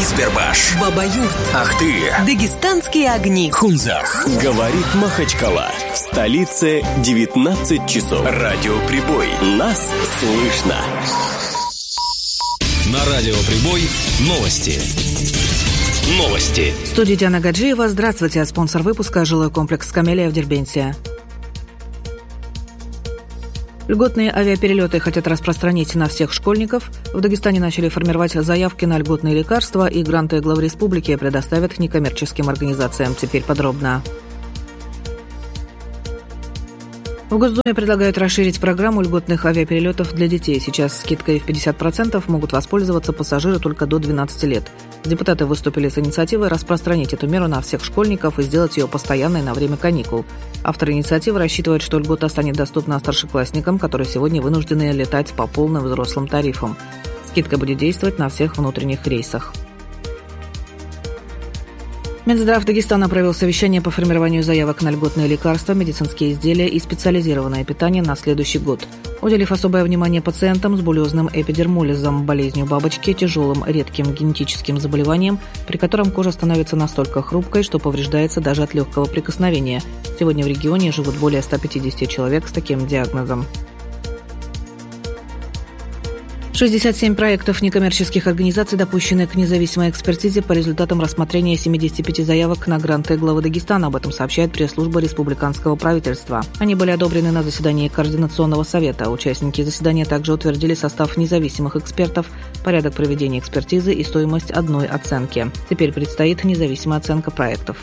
Избербаш, Бабаюрт, Ахты, Дагестанские огни, Хунзах. Говорит Махачкала. В столице 19 часов. Радиоприбой. Нас слышно. На Радиоприбой новости. Новости. В студии Диана Гаджиева. Здравствуйте. Спонсор выпуска — жилой комплекс «Камелия» в Дербенте. Льготные авиаперелеты хотят распространить на всех школьников. В Дагестане начали формировать заявки на льготные лекарства, и гранты главы республики предоставят некоммерческим организациям. Теперь подробно. В Госдуме предлагают расширить программу льготных авиаперелетов для детей. Сейчас скидкой в 50% могут воспользоваться пассажиры только до 12 лет. Депутаты выступили с инициативой распространить эту меру на всех школьников и сделать ее постоянной на время каникул. Авторы инициативы рассчитывают, что льгота станет доступна старшеклассникам, которые сегодня вынуждены летать по полным взрослым тарифам. Скидка будет действовать на всех внутренних рейсах. Минздрав Дагестана провел совещание по формированию заявок на льготные лекарства, медицинские изделия и специализированное питание на следующий год, уделив особое внимание пациентам с булезным эпидермолизом, болезнью бабочки, тяжелым редким генетическим заболеванием, при котором кожа становится настолько хрупкой, что повреждается даже от легкого прикосновения. Сегодня в регионе живут более 150 человек с таким диагнозом. 67 проектов некоммерческих организаций допущены к независимой экспертизе по результатам рассмотрения 75 заявок на гранты главы Дагестана. Об этом сообщает пресс-служба республиканского правительства. Они были одобрены на заседании Координационного совета. Участники заседания также утвердили состав независимых экспертов, порядок проведения экспертизы и стоимость одной оценки. Теперь предстоит независимая оценка проектов.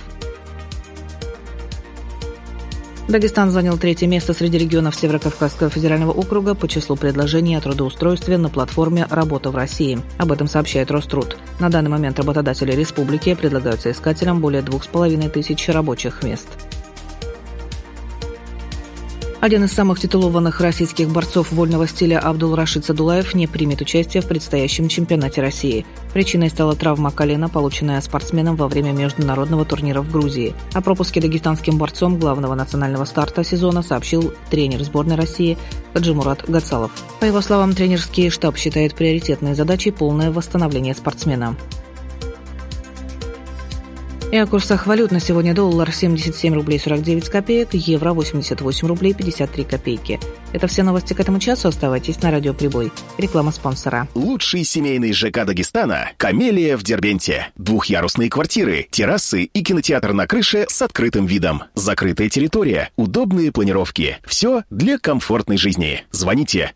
Дагестан занял 3-е место среди регионов Северо-Кавказского федерального округа по числу предложений о трудоустройстве на платформе «Работа в России». Об этом сообщает Роструд. На данный момент работодатели республики предлагают соискателям более 2500 рабочих мест. Один из самых титулованных российских борцов вольного стиля Абдул-Рашид Садулаев не примет участие в предстоящем чемпионате России. Причиной стала травма колена, полученная спортсменом во время международного турнира в Грузии. О пропуске дагестанским борцом главного национального старта сезона сообщил тренер сборной России Хаджимурат Гацалов. По его словам, тренерский штаб считает приоритетной задачей полное восстановление спортсмена. И о курсах валют на сегодня: доллар 77 рублей 49 копеек, евро 88 рублей 53 копейки. Это все новости к этому часу. Оставайтесь на Радиоприбой. Реклама спонсора. Лучший семейный ЖК Дагестана – «Камелия» в Дербенте. Двухъярусные квартиры, террасы и кинотеатр на крыше с открытым видом. Закрытая территория, удобные планировки. Все для комфортной жизни. Звоните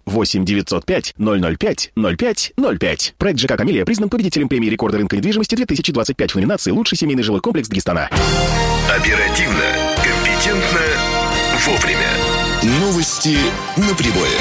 8-905-005-0505. Проект ЖК «Камелия» признан победителем премии рекорда рынка недвижимости 2025 в номинации «Лучший семейный жилой комплекс Дагестана». Оперативно, компетентно, вовремя. Новости на прибое.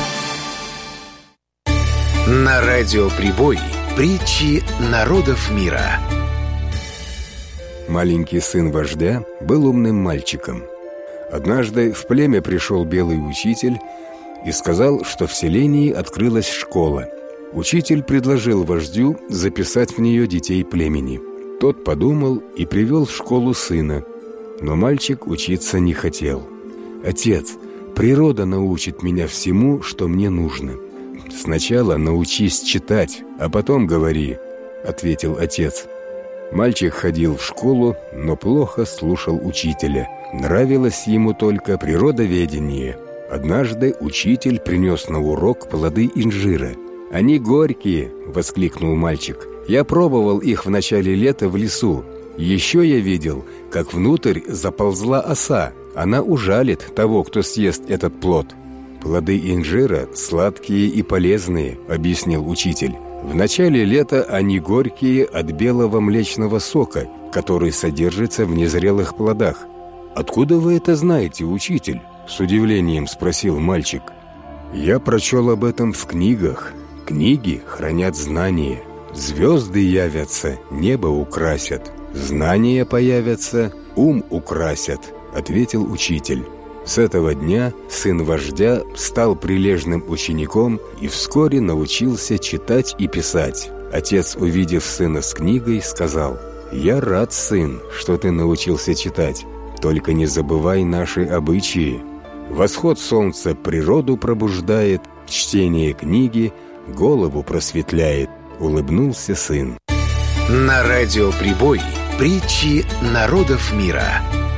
На Радиоприбой притчи народов мира. Маленький сын вождя был умным мальчиком. Однажды в племя пришел белый учитель и сказал, что в селении открылась школа. Учитель предложил вождю записать в нее детей племени. Тот подумал и привел в школу сына, но мальчик учиться не хотел. «Отец, природа научит меня всему, что мне нужно». «Сначала научись читать, а потом говори», — ответил отец. Мальчик ходил в школу, но плохо слушал учителя. Нравилось ему только природоведение. Однажды учитель принес на урок плоды инжира. «Они горькие!» — воскликнул мальчик. «Я пробовал их в начале лета в лесу. Еще я видел, как внутрь заползла оса. Она ужалит того, кто съест этот плод». «Плоды инжира сладкие и полезные», — объяснил учитель. «В начале лета они горькие от белого млечного сока, который содержится в незрелых плодах». «Откуда вы это знаете, учитель?» — с удивлением спросил мальчик. «Я прочел об этом в книгах. Книги хранят знания. Звезды явятся, небо украсят. Знания появятся, ум украсят», — ответил учитель. С этого дня сын вождя стал прилежным учеником и вскоре научился читать и писать. Отец, увидев сына с книгой, сказал: «Я рад, сын, что ты научился читать. Только не забывай наши обычаи. Восход солнца природу пробуждает, чтение книги голову просветляет», — улыбнулся сын. На радио «Прибой» притчи народов мира.